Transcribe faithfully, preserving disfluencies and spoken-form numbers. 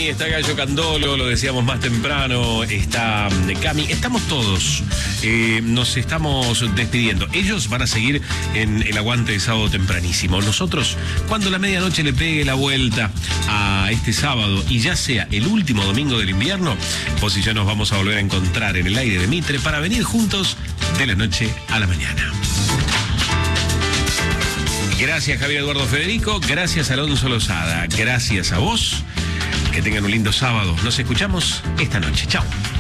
Dani, está Gallo Candolo, lo decíamos más temprano, está Cami, estamos todos, eh, nos estamos despidiendo. Ellos van a seguir en el aguante de sábado tempranísimo. Nosotros, cuando la medianoche le pegue la vuelta a este sábado y ya sea el último domingo del invierno, vos y yo nos vamos a volver a encontrar en el aire de Mitre para venir juntos de la noche a la mañana. Gracias Javier Eduardo Federico, gracias Alonso Lozada, gracias a vos, que tengan un lindo sábado. Nos escuchamos esta noche. Chao.